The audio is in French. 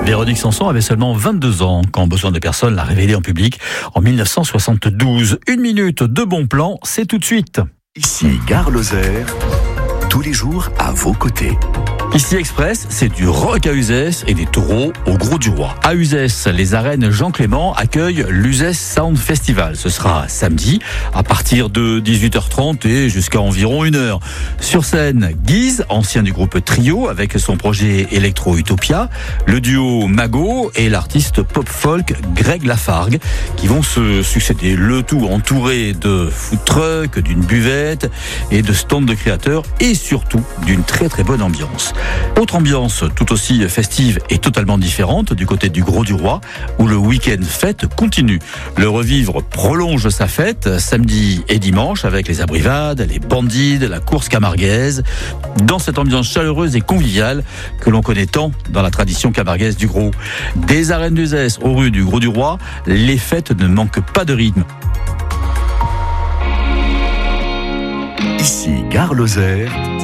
Véronique Sanson avait seulement 22 ans quand Besoin de personne l'a révélée en public en 1972. Une minute de bon plan, c'est tout de suite. Ici Gare Lozère, tous les jours à vos côtés. Ici Express, c'est du rock à Uzès et des taureaux au Gros du Roi. À Uzès, les arènes Jean Clément accueillent l'Uzès Sound Festival. Ce sera samedi à partir de 18h30 et jusqu'à environ 1h. Sur scène, Guise, ancien du groupe Trio avec son projet Electro Utopia, le duo Mago et l'artiste pop-folk Greg Lafargue qui vont se succéder. Le tout entouré de food trucks, d'une buvette et de stands de créateurs et surtout d'une très très bonne ambiance. Autre ambiance tout aussi festive et totalement différente du côté du Gros du Roi où le week-end fête continue. Le Revivre prolonge sa fête samedi et dimanche avec les abrivades, les bandides, la course camarguaise dans cette ambiance chaleureuse et conviviale que l'on connaît tant dans la tradition camarguaise du Gros. Des arènes d'Uzès aux rues du Gros du Roi, les fêtes ne manquent pas de rythme. Ici Gare Lozère,